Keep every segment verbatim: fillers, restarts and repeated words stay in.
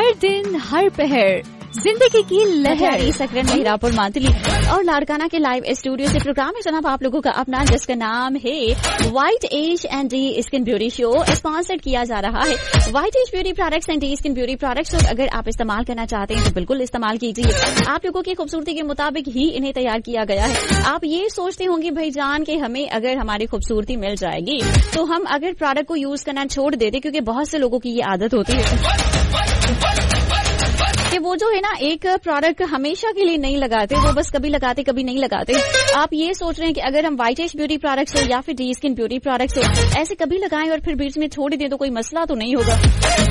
हर दिन हर पहर जिंदगी की लहर सकरन हीरापुर मांतली और लाड़काना के लाइव स्टूडियो से प्रोग्राम है जनाब आप लोगों का अपना, जिसका नाम है white age and D skin beauty show, sponsored किया जा रहा है white age beauty products and D skin beauty products. तो अगर आप इस्तेमाल करना चाहते हैं तो बिल्कुल इस्तेमाल कीजिए, आप लोगों की खूबसूरती के मुताबिक ही इन्हें तैयार किया गया है। आप ये सोचते होंगे भाई जान के हमें अगर हमारी खूबसूरती मिल जाएगी तो हम अगर प्रोडक्ट को यूज करना छोड़ देते, क्योंकि बहुत से लोगों की ये आदत होती है कि वो जो है ना एक प्रोडक्ट हमेशा के लिए नहीं लगाते, वो बस कभी लगाते कभी नहीं लगाते। आप ये सोच रहे हैं कि अगर हम व्हाइट एज ब्यूटी प्रोडक्ट्स हो या फिर डी स्किन ब्यूटी प्रोडक्ट्स हो ऐसे कभी लगाएं और फिर बीच में छोड़ दें तो कोई मसला तो नहीं होगा।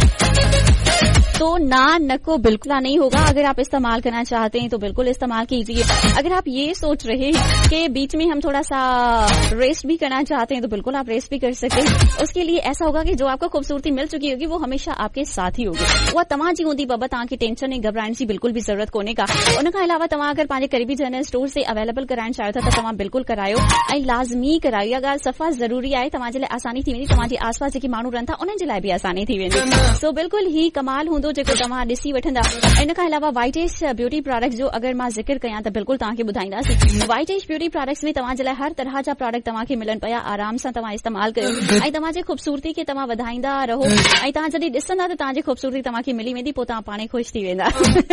तो ना नको बिल्कुल नहीं होगा। अगर आप इस्तेमाल करना चाहते हैं तो बिल्कुल इस्तेमाल कीजिए। अगर आप ये सोच रहे हैं कि बीच में हम थोड़ा सा रेस्ट भी करना चाहते हैं तो बिल्कुल आप रेस्ट भी कर सकते हैं। उसके लिए ऐसा होगा कि जो आपको खूबसूरती मिल चुकी होगी वो हमेशा आपके साथ ही होगी। वो तमाम जी होती बाबा तव्हां खे टेंशन ऐं घबराइण जी बिल्कुल भी जरूरत कोन्हे का। उन खां अलावा तव्हां अगर पंहिंजे करीबी जनरल स्टोर से अवेलेबल कराइण चाहियो था त तव्हां बिल्कुल करायो ऐं लाज़मी करायो। इहा ॻाल्हि सफ़ा ज़रूरी आहे, तव्हांजे लाइ आसानी थी वेंदी, तव्हांजे आसपास जेके माण्हू रहनि था उन्हनि जे लाइ बि आसानी थी वेंदी। सो बिल्कुल ही कमाल हूंदो जेको तव्हां ॾिसी वठंदा। इन खां अलावा व्हाइट एज ब्यूटी प्रोडक्ट्स जो अगर मां ज़िक्र कयां त बिल्कुल तव्हांखे ॿुधाईंदासीं। व्हाइट एज ब्यूटी प्रोडक्ट्स में तव्हांजे लाइ हर तरह जा प्रोडक्ट तव्हांखे मिलनि पिया, आराम सां तव्हां इस्तेमाल कयो ऐं तव्हांजे खूबसूरती खे तव्हां वधाईंदा रहो ऐं तव्हां जॾहिं ॾिसंदा त तव्हांजी खूबसूरती तव्हांखे मिली वेंदी, पोइ तव्हां पाणे ख़ुशि थी वेंदा।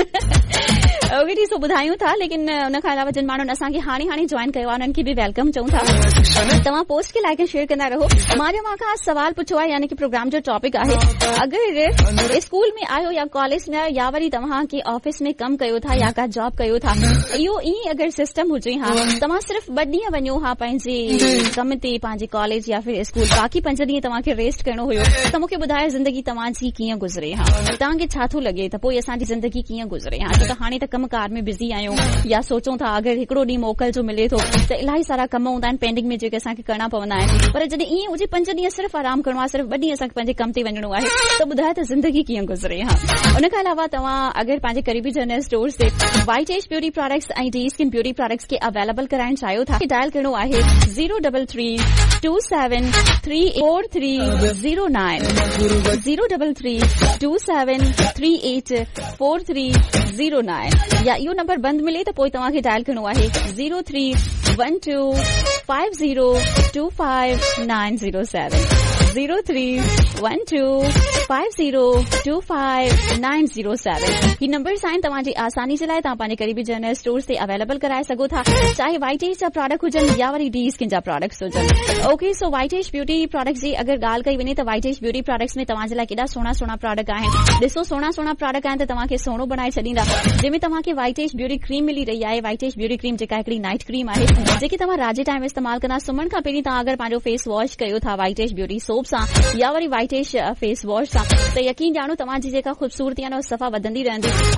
ओके जी, सो ॿुधायूं था, लेकिन उन खां अलावा जिन माण्हुनि असांखे हाणे हाणे जॉइन कयो आहे उन्हनि खे बि वेलकम चऊं था। तव्हां पोस्ट खे लाइक ऐं शेयर कंदा रहो। मां जो मां खां सवाल पुछो आहे, यानी कि प्रोग्राम जो टॉपिक आहे, अगर स्कूल में आयो या कॉलेज में आयो या वरी तव्हां के ऑफिस में कम कयो था या का जॉब कयो था, इहो ईअं अगर सिस्टम हुजे हा तव्हां सिर्फ़ ॿ ॾींहं वञो हा पंहिंजे कम ते, पंहिंजे कॉलेज या फिर स्कूल, बाक़ी पंज ॾींहं तव्हांखे रेस्ट करणो हुयो, त मूंखे ॿुधायो ज़िंदगी तव्हांजी कीअं गुज़रे हा, तव्हांखे छा थो लॻे त पोइ असांजी ज़िंदगी कीअं गुज़रे हा। छो त हाणे त कमकार में बिज़ी आहियूं या सोचूं था अगर हिकिड़ो ॾींहुं मोकल जो मिले थो त इलाही सारा कम हूंदा आहिनि पेंडिंग में जेके असांखे करणा पवंदा आहिनि, पर जॾहिं ईअं हुजे पंज ॾींहं सिर्फ़ आराम करणो आहे, सिर्फ़ ॿ ॾींहं असांखे पंहिंजे कम ते वञणो आहे, त ॿुधायो त ज़िंदगी कीअं गुज़रे हा। उन खां अलावा तव्हां अगर पंहिंजे करीबी जनरल स्टोर से व्हाइट एज ब्यूटी प्रोडक्ट्स ऐं डी स्किन ब्यूटी प्रोडक्ट्स खे अवेलेबल कराइण चाहियो था, डायल करणो आहे zero double three two seven three four three zero nine zero double three two seven three eight four three zero nine, या इहो number बंद मिले त पोइ तव्हांखे डायल करणो आहे zero three one two five zero two five nine zero seven zero three one two five zero two five nine zero seven. ही नंबर्स आहिनि तव्हांजी आसानी जे लाइ, तव्हां पंहिंजे करीबी जनरल स्टोर से अवेलेबल कराए सघो था, चाहे व्हाइट एज जा प्रोडक्ट हुजनि या वरी डी स्किन जा प्रोडक्ट्स हुजनि। ओके, सो व्हाइट एज ब्यूटी प्रोडक्ट्स जी अगर ॻाल्हि कई वञे त व्हाइट एज ब्यूटी प्रोडक्ट्स में तव्हांजे लाइ केॾा सुहिणा सुहिणा प्रोडक्ट आहिनि। ॾिसो सुहिणा सुहिणा प्रोडक्ट आहिनि त तव्हांखे सुहिणो बनाए छॾींदा, जंहिंमें तव्हांखे व्हाइट एज ब्यूटी क्रीम मिली रही आहे। व्हाइट एज ब्यूटी क्रीम जेका हिकिड़ी नाइट क्रीम आहे जेकी तव्हां रात जे टाइम इस्तेमाल कंदा। सुम्हण खां पहिरीं तव्हां अगर पंहिंजो फेस वॉश कयो था व्हाइट एज ब्यूटी सोप सां या वरी व्हाइट एज फेस वॉश सां, त यकीन ॼाणो तव्हांजी जेका खूबसूरती आहे न सफ़ा वधंदी रहंदी